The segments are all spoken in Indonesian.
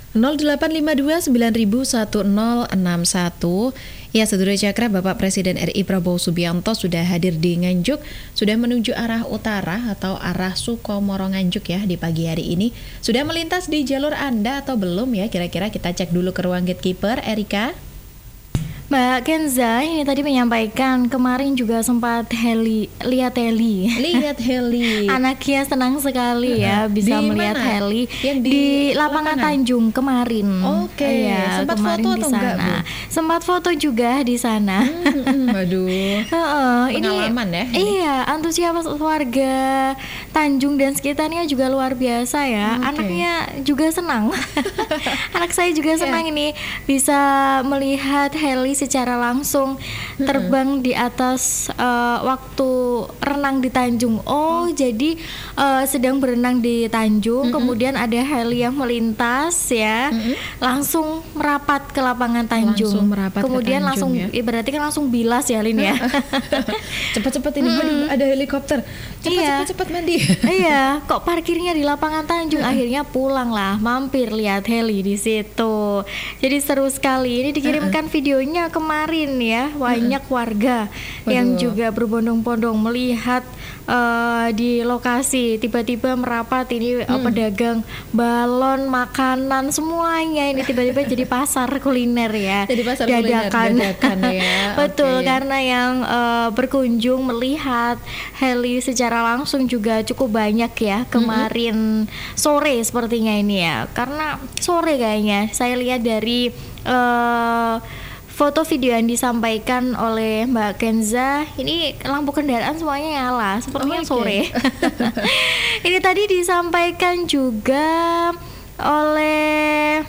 0852901061. Ya, Saudara Cakra, Bapak Presiden RI Prabowo Subianto sudah hadir di Nganjuk, sudah menuju arah utara atau arah Sukomoro Nganjuk ya di pagi hari ini. Sudah melintas di jalur Anda atau belum ya? Kira-kira kita cek dulu ke ruang gatekeeper, Erika. Mbak Kenza ini tadi menyampaikan kemarin juga sempat lihat heli. Anaknya senang sekali ya bisa melihat heli di lapangan Tanjung kemarin. Oke. Ya, sempat kemarin foto di atau sana. enggak, Bu? Sempat foto juga di sana. Waduh. Pengalaman ya. Iya, antusias warga Tanjung dan sekitarnya juga luar biasa ya. Anaknya juga senang. Anak saya juga senang ini bisa melihat heli secara langsung terbang di atas waktu renang di Tanjung. Jadi sedang berenang di Tanjung, kemudian ada heli yang melintas ya, langsung merapat ke lapangan Tanjung. Kemudian langsung ya? Berarti kan langsung bilas ya, Lin ya. Cepat-cepat ini, ada helikopter. Cepat mandi. Iya, kok parkirnya di lapangan Tanjung. Akhirnya pulang lah, mampir lihat heli di situ. Jadi seru sekali. Ini dikirimkan videonya kemarin ya, banyak warga yang juga berbondong-bondong melihat di lokasi. Tiba-tiba merapat ini pedagang balon, makanan, semuanya ini tiba-tiba jadi pasar kuliner ya. Jadi pasar dadakan ya. Betul, karena yang berkunjung melihat heli secara langsung juga cukup banyak ya kemarin sore sepertinya ini ya. Karena sore kayaknya saya lihat dari foto video yang disampaikan oleh Mbak Kenza, ini lampu kendaraan semuanya nyala, sepertinya sore. Ini tadi disampaikan juga oleh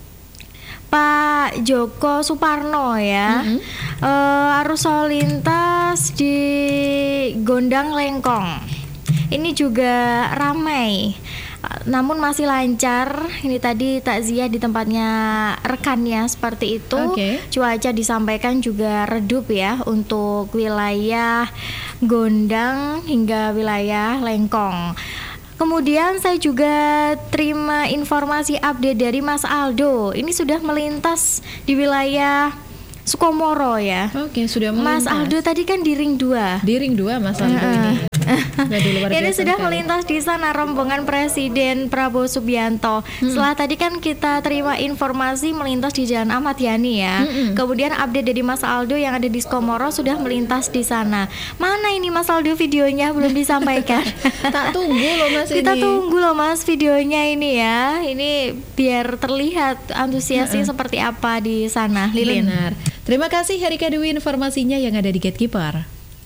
Pak Joko Suparno ya. Arus lalu lintas di Gondang Lengkong ini juga ramai, namun masih lancar. Ini tadi takziah di tempatnya rekannya seperti itu. Cuaca disampaikan juga redup ya untuk wilayah Gondang hingga wilayah Lengkong. Kemudian saya juga terima informasi update dari Mas Aldo. Ini sudah melintas di wilayah Sukomoro ya. Sudah melintas. Mas Aldo tadi kan di ring 2. Di ring 2 Mas Aldo ini. Ini sudah melintas di sana rombongan Presiden Prabowo Subianto. Setelah tadi kan kita terima informasi melintas di Jalan Ahmad Yani ya. Kemudian update dari Mas Aldo yang ada di Sukomoro sudah melintas di sana. Mana ini Mas Aldo videonya belum disampaikan? Tak tunggu loh Mas. Kita tunggu loh Mas videonya ini ya. Ini biar terlihat antusiasnya seperti apa di sana, Lilin. Benar. Terima kasih Erika Dwi informasinya yang ada di Gatekeeper.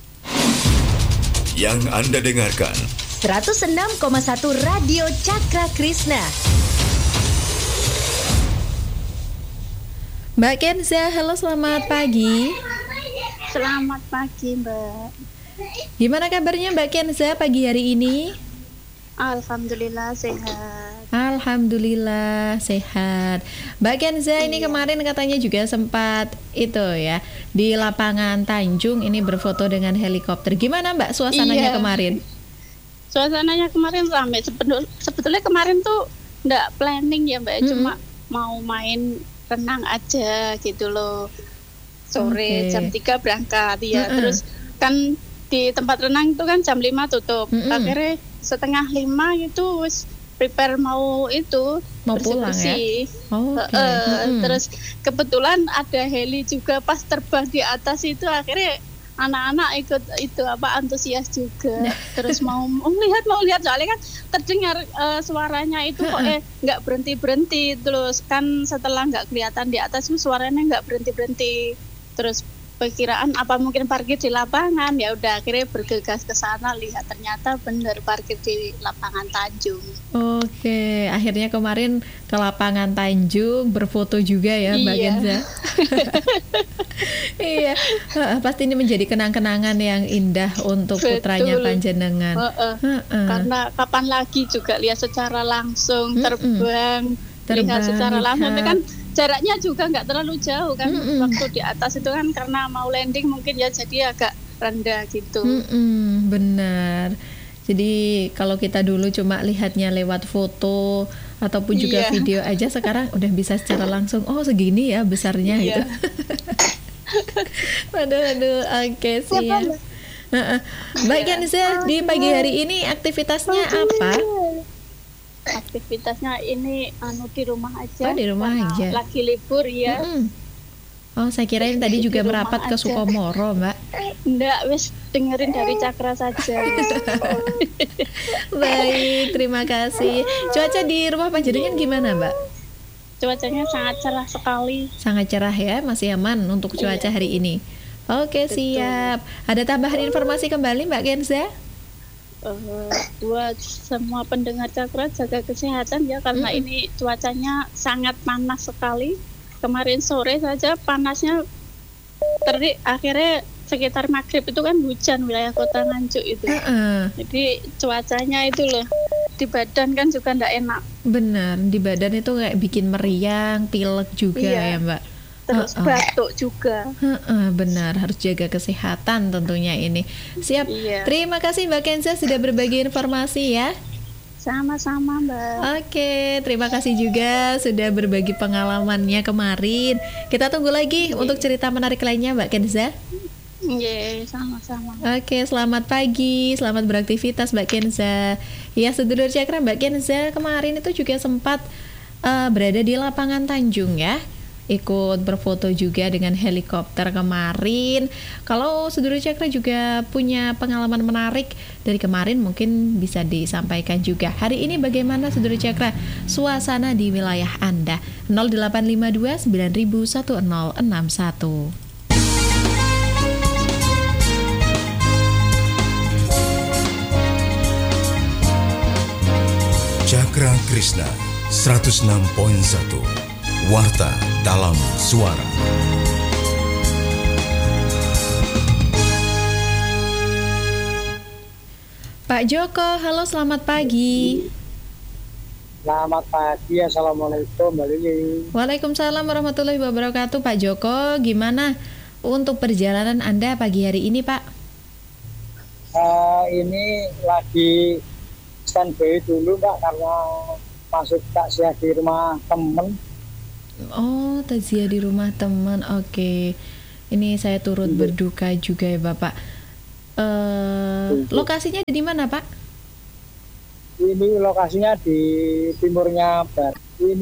Yang Anda dengarkan 106,1 Radio Cakra Krishna. Mbak Kenza, halo, selamat pagi. Selamat pagi Mbak. Gimana kabarnya Mbak Kenza pagi hari ini? Alhamdulillah sehat. Alhamdulillah sehat. Mbak Kenza ini kemarin katanya juga sempat itu ya di lapangan Tanjung ini berfoto dengan helikopter. Gimana Mbak suasananya kemarin? Suasananya kemarin ramai. Sebetulnya kemarin tuh nggak planning ya Mbak, cuma mau main renang aja gitu loh. Sore jam 3 berangkat ya. Terus kan di tempat renang itu kan jam 5 tutup. Akhirnya setengah 5 itu wis prepare mau pulang ya. Terus kebetulan ada heli juga pas terbang di atas itu, akhirnya anak-anak ikut antusias juga. Terus mau lihat soalnya kan terdengar suaranya itu kok nggak berhenti terus kan setelah nggak kelihatan di atas itu suaranya nggak berhenti. Terus perkiraan apa mungkin parkir di lapangan, ya udah akhirnya bergegas ke sana, lihat ternyata benar parkir di lapangan Tanjung. Akhirnya kemarin ke lapangan Tanjung berfoto juga ya Mbak Kenza. Iya, pasti ini menjadi kenang-kenangan yang indah untuk putranya panjenengan. Karena kapan lagi juga lihat secara langsung terbang lihat secara langsung itu kan jaraknya juga nggak terlalu jauh kan. Waktu di atas itu kan karena mau landing mungkin ya jadi agak rendah gitu. Benar. Jadi kalau kita dulu cuma lihatnya lewat foto ataupun juga Iya. video aja sekarang udah bisa secara langsung. Oh segini ya besarnya Iya. gitu. Aduh, oke sih ya. Heeh. Mbak Kenza, di pagi hari ini aktivitasnya apa? Aktivitasnya ini di rumah aja. Oh, di rumah karena aja. Lagi libur ya. Mm-mm. Oh, saya kirain tadi Di juga rumah merapat ke aja. Sukomoro, Mbak. Enggak, wis dengerin dari Cakra saja. Baik, terima kasih. Cuaca di rumah panjenengan gimana, Mbak? Cuacanya sangat cerah sekali. Sangat cerah ya, masih aman untuk cuaca hari ini. Oke, siap. Ada tambahan informasi kembali, Mbak Kenza? Buat semua pendengar Cakra, jaga kesehatan ya, karena ini cuacanya sangat panas sekali. Kemarin sore saja panasnya akhirnya sekitar maghrib itu kan hujan wilayah kota Nganjuk itu. Jadi cuacanya itu loh, di badan kan juga ndak enak. Benar, di badan itu kayak bikin meriang, pilek juga Iya. ya, Mbak. Terus batuk juga. Benar, harus jaga kesehatan tentunya ini. Siap. Iya. Terima kasih Mbak Kenza sudah berbagi informasi ya. Sama-sama Mbak. Oke, terima kasih juga sudah berbagi pengalamannya kemarin. Kita tunggu lagi untuk cerita menarik lainnya Mbak Kenza. Iya, sama-sama. Oke, selamat pagi, selamat beraktivitas Mbak Kenza. Ya, sedulur Cakra, Mbak Kenza kemarin itu juga sempat berada di lapangan Tanjung ya. Ikut berfoto juga dengan helikopter kemarin. Kalau sedulur Cakra juga punya pengalaman menarik dari kemarin mungkin bisa disampaikan juga. Hari ini bagaimana sedulur Cakra suasana di wilayah Anda? 0852 9000 1061. Cakra Krishna 106.1 Warta dalam Suara. Pak Joko, halo selamat pagi. Selamat pagi, Assalamualaikum Mbak Lili. Waalaikumsalam warahmatullahi wabarakatuh. Pak Joko, gimana untuk perjalanan Anda pagi hari ini Pak? Ini lagi standby dulu Mbak, karena masuk takziah di rumah temen. Oh, takziah di rumah teman. Oke. Ini saya turut berduka juga ya Bapak. Lokasinya di mana Pak? Ini lokasinya di timurnya barat.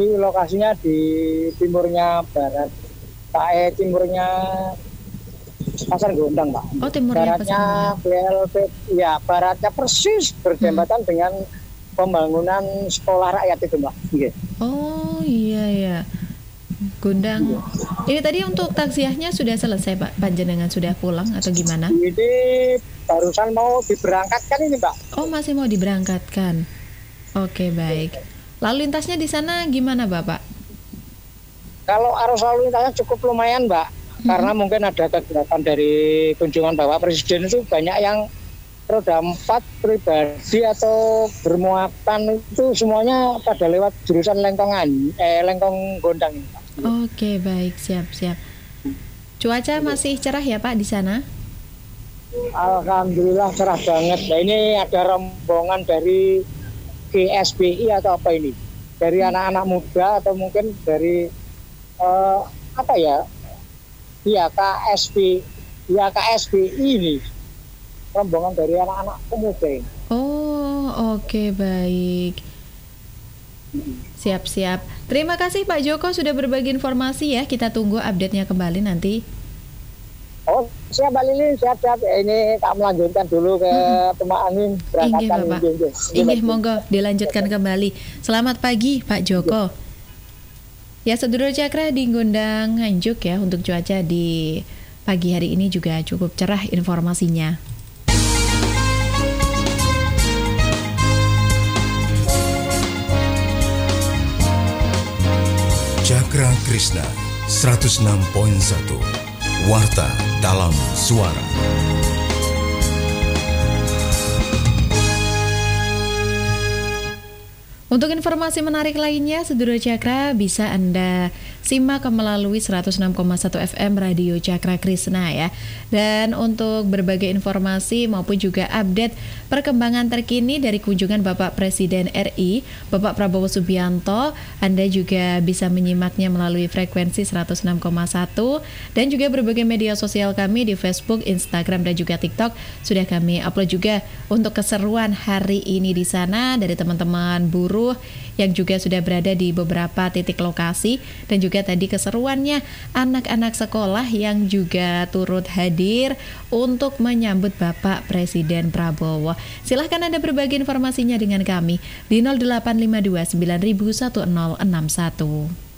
Timurnya Pasar Gondang Pak. Oh, timurnya Baratnya Pasar BLP, ya baratnya persis berdempatan dengan pembangunan sekolah rakyat itu Mbak. Nggih. Oh iya ya. Gondang. Ini tadi untuk takziahnya sudah selesai Pak? Panjenengan sudah pulang atau gimana? Ini barusan mau diberangkatkan ini Mbak. Oh, masih mau diberangkatkan. Oke, baik. Lalu lintasnya di sana gimana Bapak? Kalau arus lalu lintasnya cukup lumayan Mbak, karena mungkin ada kegiatan dari kunjungan Bapak Presiden, itu banyak yang roda 4 pribadi atau bermuatan itu semuanya pada lewat jurusan Lengkong Gondang ini Pak. Oke, baik, siap. Cuaca masih cerah ya Pak di sana? Alhamdulillah cerah banget. Nah, ini ada rombongan dari GSBI atau apa ini? Dari anak-anak muda atau mungkin dari KSBI ini. Rombongan dari anak-anak pemuda ini. Oh, oke, baik. Siap. Terima kasih Pak Joko sudah berbagi informasi ya. Kita tunggu update-nya kembali nanti. Oh, siap Mbak Lili, siap. Ini tak melanjutkan dulu ke Tumak Angin. Inggih Bapak. Inggih, monggo dilanjutkan kembali. Selamat pagi Pak Joko. Ya, sedulur Cakra di Gondang Nganjuk ya, untuk cuaca di pagi hari ini juga cukup cerah informasinya. Cakra Krishna 106.1 Warta dalam Suara. Untuk informasi menarik lainnya, sedulur Cakra bisa Anda simak melalui 106,1 FM Radio Cakra Krishna ya. Dan untuk berbagai informasi maupun juga update perkembangan terkini dari kunjungan Bapak Presiden RI, Bapak Prabowo Subianto, Anda juga bisa menyimaknya melalui frekuensi 106,1 dan juga berbagai media sosial kami di Facebook, Instagram, dan juga TikTok. Sudah kami upload juga untuk keseruan hari ini di sana dari teman-teman buruh yang juga sudah berada di beberapa titik lokasi, dan juga tadi keseruannya anak-anak sekolah yang juga turut hadir untuk menyambut Bapak Presiden Prabowo. Silahkan Anda berbagi informasinya dengan kami di 0852 9000 1061.